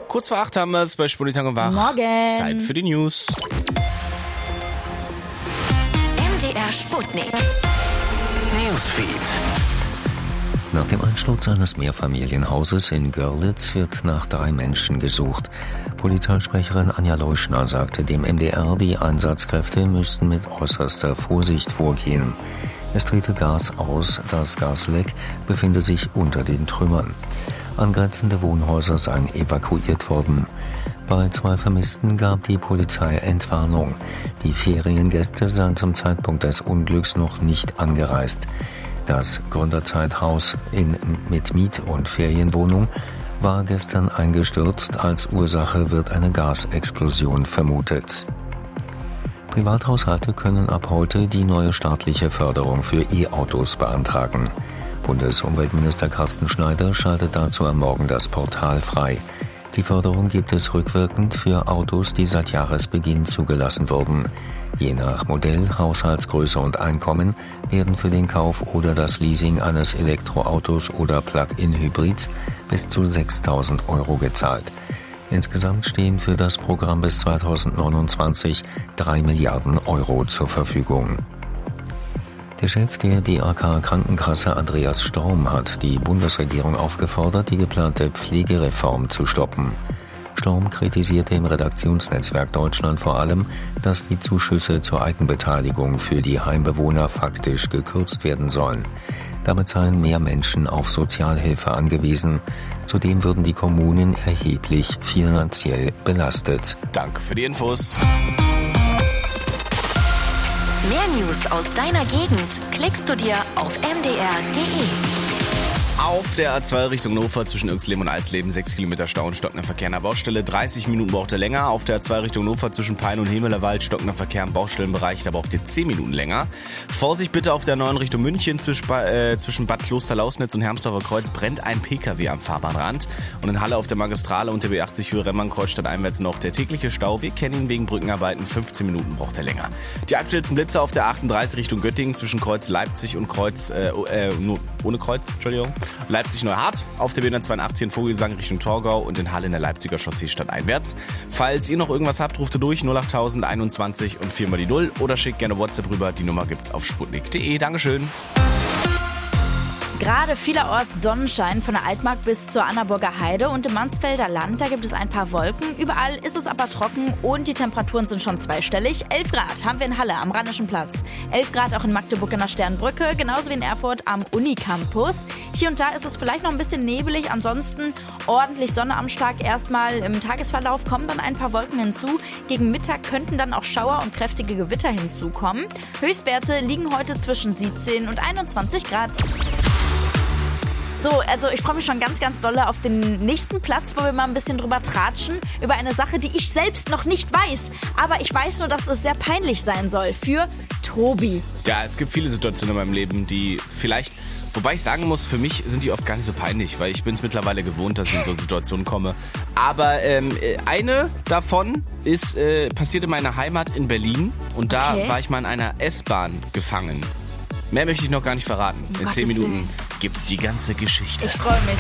Kurz vor 8 haben wir es bei Spurtag und Wach. Morgen. Zeit für die News. MDR Sputnik. Newsfeed. Nach dem Einsturz eines Mehrfamilienhauses in Görlitz wird nach 3 Menschen gesucht. Polizeisprecherin Anja Leuschner sagte dem MDR, die Einsatzkräfte müssten mit äußerster Vorsicht vorgehen. Es trete Gas aus, das Gasleck befinde sich unter den Trümmern. Angrenzende Wohnhäuser seien evakuiert worden. Bei 2 Vermissten gab die Polizei Entwarnung. Die Feriengäste seien zum Zeitpunkt des Unglücks noch nicht angereist. Das Gründerzeithaus mit Miet- und Ferienwohnung war gestern eingestürzt. Als Ursache wird eine Gasexplosion vermutet. Privathaushalte können ab heute die neue staatliche Förderung für E-Autos beantragen. Bundesumweltminister Carsten Schneider schaltet dazu am Morgen das Portal frei. Die Förderung gibt es rückwirkend für Autos, die seit Jahresbeginn zugelassen wurden. Je nach Modell, Haushaltsgröße und Einkommen werden für den Kauf oder das Leasing eines Elektroautos oder Plug-in-Hybrids bis zu 6.000 € gezahlt. Insgesamt stehen für das Programm bis 2029 3 Milliarden € zur Verfügung. Der Chef der DAK Krankenkasse Andreas Storm hat die Bundesregierung aufgefordert, die geplante Pflegereform zu stoppen. Storm kritisierte im Redaktionsnetzwerk Deutschland vor allem, dass die Zuschüsse zur Eigenbeteiligung für die Heimbewohner faktisch gekürzt werden sollen. Damit seien mehr Menschen auf Sozialhilfe angewiesen. Zudem würden die Kommunen erheblich finanziell belastet. Danke für die Infos. Mehr News aus deiner Gegend klickst du dir auf mdr.de. Auf der A2 Richtung Hannover zwischen Irxleben und Alsleben 6 Kilometer Stau und stockender Verkehr an der Baustelle. 30 Minuten braucht ihr länger. Auf der A2 Richtung Hannover zwischen Pein und Hemelerwald stockender Verkehr im Baustellenbereich. Da braucht ihr 10 Minuten länger. Vorsicht bitte auf der 9 Richtung München zwischen Bad Klosterlausnitz und Hermsdorfer Kreuz brennt ein PKW am Fahrbahnrand. Und in Halle auf der Magistrale und der B80 Höhe Remmern-Kreuzstadt einwärts noch der tägliche Stau. Wir kennen ihn wegen Brückenarbeiten. 15 Minuten braucht er länger. Die aktuellsten Blitze auf der 38 Richtung Göttingen zwischen Kreuz Leipzig und Kreuz, ohne Kreuz, Entschuldigung. Leipzig-Neuhardt, auf der B182 in Vogelsang Richtung Torgau und in Halle in der Leipziger Chaussee stadteinwärts. Falls ihr noch irgendwas habt, ruft ihr durch 08000 21 und 4 mal die 0 oder schickt gerne WhatsApp rüber. Die Nummer gibt's auf sputnik.de. Dankeschön. Gerade vielerorts Sonnenschein von der Altmark bis zur Annaburger Heide und im Mansfelder Land, da gibt es ein paar Wolken. Überall ist es aber trocken und die Temperaturen sind schon zweistellig. 11 Grad haben wir in Halle am Rheinischen Platz. 11 Grad auch in Magdeburg in der Sternbrücke, genauso wie in Erfurt am Unicampus. Hier und da ist es vielleicht noch ein bisschen nebelig, ansonsten ordentlich Sonne am Stag. Erstmal im Tagesverlauf kommen dann ein paar Wolken hinzu. Gegen Mittag könnten dann auch Schauer und kräftige Gewitter hinzukommen. Höchstwerte liegen heute zwischen 17 und 21 Grad. So, also ich freue mich schon ganz, ganz doll auf den nächsten Platz, wo wir mal ein bisschen drüber tratschen, über eine Sache, die ich selbst noch nicht weiß. Aber ich weiß nur, dass es sehr peinlich sein soll für Tobi. Ja, es gibt viele Situationen in meinem Leben, die vielleicht, wobei ich sagen muss, für mich sind die oft gar nicht so peinlich, weil ich bin es mittlerweile gewohnt, dass ich in so Situationen komme. Aber eine davon ist passiert in meiner Heimat in Berlin und da war ich mal in einer S-Bahn gefangen. Mehr möchte ich noch gar nicht verraten. In 10 Minuten gibt's die ganze Geschichte. Ich freue mich.